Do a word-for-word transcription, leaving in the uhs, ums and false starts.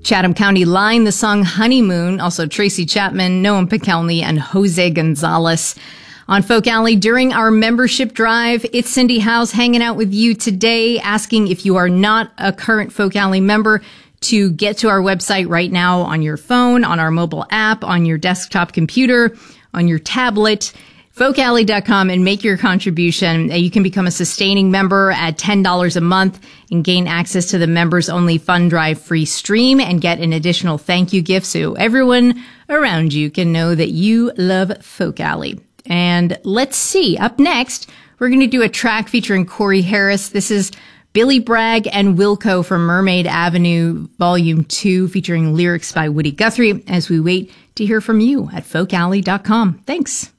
Chatham County Line, the song Honeymoon, also Tracy Chapman, Noam Pikelny, and Jose Gonzalez. On Folk Alley, during our membership drive, it's Cindy House hanging out with you today, asking if you are not a current Folk Alley member to get to our website right now on your phone, on our mobile app, on your desktop computer, on your tablet, folk alley dot com, and make your contribution. You can become a sustaining member at ten dollars a month and gain access to the members-only Fund Drive free stream and get an additional thank you gift so everyone around you can know that you love Folk Alley. And let's see, up next, we're going to do a track featuring Corey Harris. This is Billy Bragg and Wilco from Mermaid Avenue, Volume two, featuring lyrics by Woody Guthrie, as we wait to hear from you at folk alley dot com. Thanks.